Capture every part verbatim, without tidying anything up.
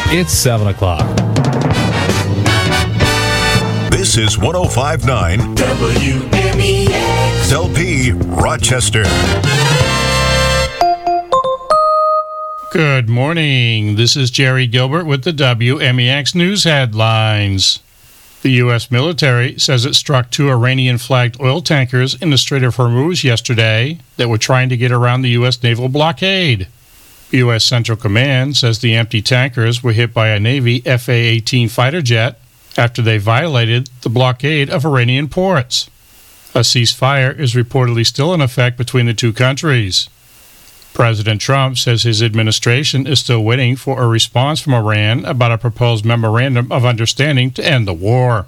It's seven o'clock. This is one oh five point nine W M E X L P Rochester. Good morning. This is Jerry Gilbert with the W M E X News headlines. The U S military says it struck two Iranian-flagged oil tankers in the Strait of Hormuz yesterday that were trying to get around the U S naval blockade. U S Central Command says the empty tankers were hit by a Navy F A eighteen fighter jet after they violated the blockade of Iranian ports. A ceasefire is reportedly still in effect between the two countries. President Trump says his administration is still waiting for a response from Iran about a proposed memorandum of understanding to end the war.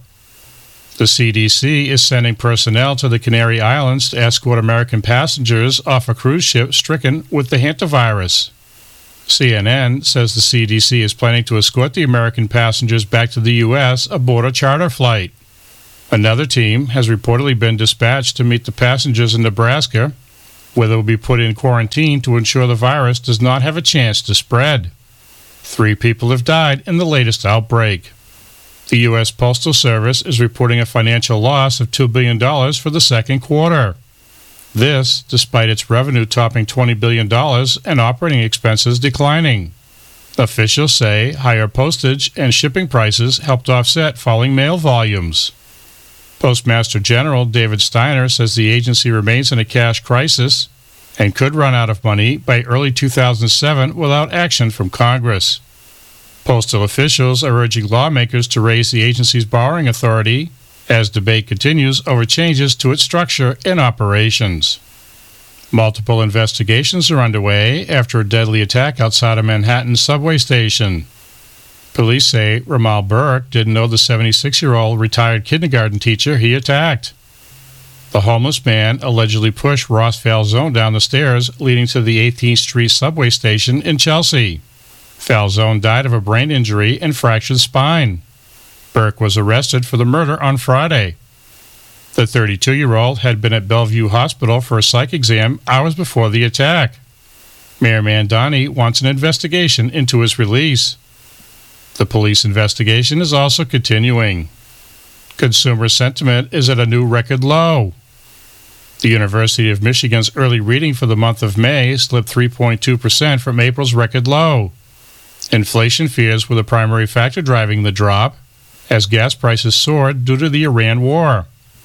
The C D C is sending personnel to the Canary Islands to escort American passengers off a cruise ship stricken with the hantavirus. C N N says the C D C is planning to escort the American passengers back to the U S aboard a charter flight. Another team has reportedly been dispatched to meet the passengers in Nebraska, where they will be put in quarantine to ensure the virus does not have a chance to spread. Three people have died in the latest outbreak. The U S Postal Service is reporting a financial loss of two billion dollars for the second quarter. This, despite its revenue topping twenty billion dollars and operating expenses declining. Officials say higher postage and shipping prices helped offset falling mail volumes. Postmaster General David Steiner says the agency remains in a cash crisis and could run out of money by early two thousand seven without action from Congress. Postal officials are urging lawmakers to raise the agency's borrowing authority as debate continues over changes to its structure and operations. Multiple investigations are underway after a deadly attack outside a Manhattan subway station. Police say Ramal Burke didn't know the seventy-six-year-old retired kindergarten teacher he attacked. The homeless man allegedly pushed Ross Falzone down the stairs leading to the eighteenth Street subway station in Chelsea. Falzone died of a brain injury and fractured spine. Burke was arrested for the murder on Friday. The thirty-two-year-old had been at Bellevue Hospital for a psych exam hours before the attack. Mayor Mandani wants an investigation into his release. The police investigation is also continuing. Consumer sentiment is at a new record low. The University of Michigan's early reading for the month of May slipped three point two percent from April's record low. Inflation fears were the primary factor driving the drop, as gas prices soared due to the Iran war.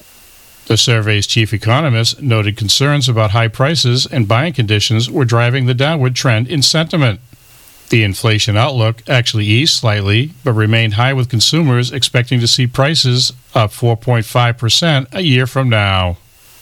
The survey's chief economist noted concerns about high prices and buying conditions were driving the downward trend in sentiment. The inflation outlook actually eased slightly, but remained high, with consumers expecting to see prices up four point five percent a year from now.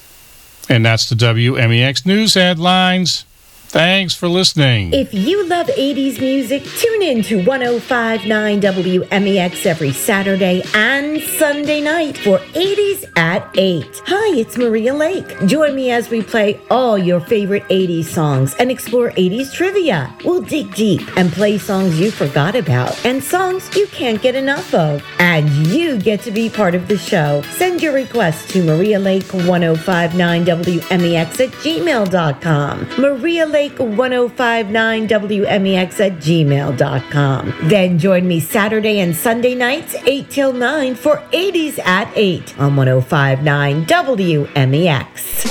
And that's the W M E X News headlines. Thanks for listening. If you love eighties music, tune in to one oh five point nine W M E X every Saturday and Sunday night for eighties at eight. Hi, it's Maria Lake. Join me as we play all your favorite eighties songs and explore eighties trivia. We'll dig deep and play songs you forgot about and songs you can't get enough of. And you get to be part of the show. Send your request to Maria Lake one oh five point nine W M E X at gmail dot com. Maria Lake one oh five point nine W M E X at gmail dot com. Then join me Saturday and Sunday nights eight till nine for eighties at eight on one oh five point nine W M E X.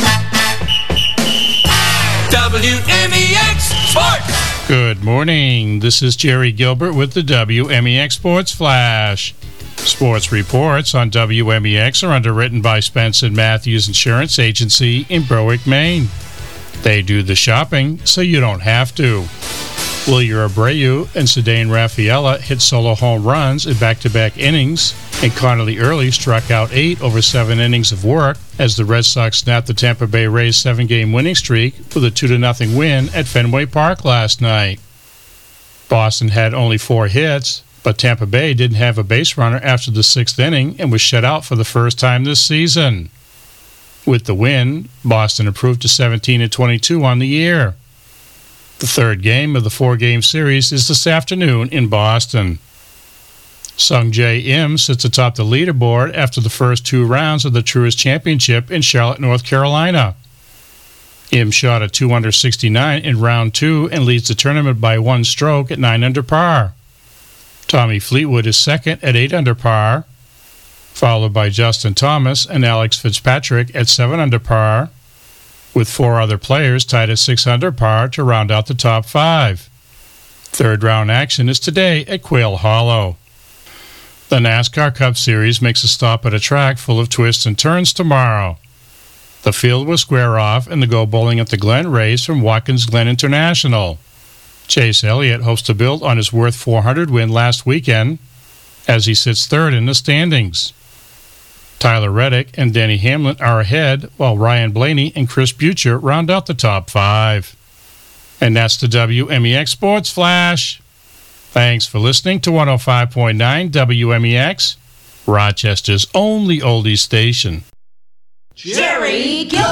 W M E X Sports. Good morning. This is Jerry Gilbert with the W M E X Sports Flash. Sports reports on W M E X are underwritten by Spence and Matthews Insurance Agency in Berwick, Maine. They do the shopping so you don't have to. Wilyer Abreu and Cedane Rafaela hit solo home runs in back-to-back innings, and Connolly Early struck out eight over seven innings of work as the Red Sox snapped the Tampa Bay Rays' seven-game winning streak with a two to nothing win at Fenway Park last night. Boston had only four hits, but Tampa Bay didn't have a base runner after the sixth inning and was shut out for the first time this season. With the win, Boston improved to seventeen and twenty-two on the year. The third game of the four-game series is this afternoon in Boston. Sung Jae Im sits atop the leaderboard after the first two rounds of the Truist Championship in Charlotte, North Carolina. Im shot a two under sixty-nine in round two and leads the tournament by one stroke at nine under par. Tommy Fleetwood is second at eight under par, followed by Justin Thomas and Alex Fitzpatrick at seven under par, with four other players tied at six under par to round out the top five. Third round action is today at Quail Hollow. The NASCAR Cup Series makes a stop at a track full of twists and turns tomorrow. The field will square off in the Go Bowling at the Glen race from Watkins Glen International. Chase Elliott hopes to build on his Worth four hundred win last weekend as he sits third in the standings. Tyler Reddick and Denny Hamlin are ahead, while Ryan Blaney and Chris Buescher round out the top five. And that's the W M E X Sports Flash. Thanks for listening to one oh five point nine W M E X, Rochester's only oldies station. Jerry Gilbert.